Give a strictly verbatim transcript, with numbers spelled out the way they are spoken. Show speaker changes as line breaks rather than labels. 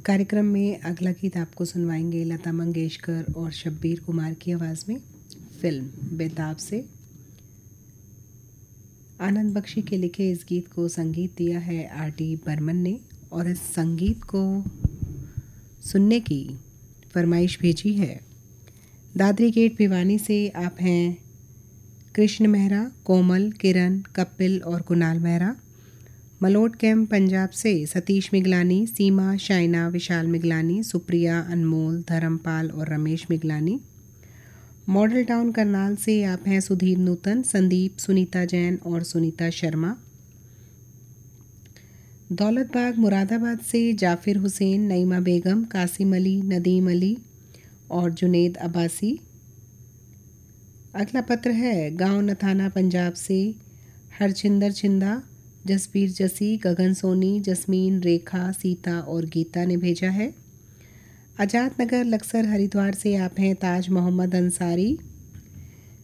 कार्यक्रम में अगला गीत आपको सुनवाएंगे लता मंगेशकर और शब्बीर कुमार की आवाज़ में फिल्म बेताब से। आनंद बख्शी के लिखे इस गीत को संगीत दिया है आर डी बर्मन ने और इस संगीत को सुनने की फरमाइश भेजी है दादरी गेट भिवानी से। आप हैं कृष्ण मेहरा, कोमल, किरण, कपिल और कुणाल मेहरा। मलोट कैंप पंजाब से सतीश मिगलानी, सीमा, शाइना, विशाल मिगलानी, सुप्रिया, अनमोल, धर्मपाल और रमेश मिगलानी। मॉडल टाउन करनाल से आप हैं सुधीर नूतन, संदीप, सुनीता जैन और सुनीता शर्मा। दौलत बाग मुरादाबाद से जाफिर हुसैन, नईमा बेगम, कासिम अली, नदीम अली और जुनेद अब्बासी। अगला पत्र है गांव नथाना पंजाब से हरजिंदर छिंदा, जसबीर जसी, गगन सोनी, जस्मीन, रेखा, सीता और गीता ने भेजा है। आजाद नगर लक्सर हरिद्वार से आप हैं ताज मोहम्मद अंसारी,